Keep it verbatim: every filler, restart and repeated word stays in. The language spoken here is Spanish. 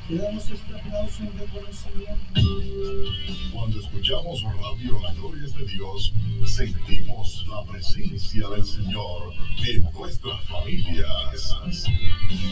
Le damos este aplauso en reconocimiento. Cuando escuchamos Radio La Gloria es de Dios, sentimos la presencia del Señor en nuestras familias.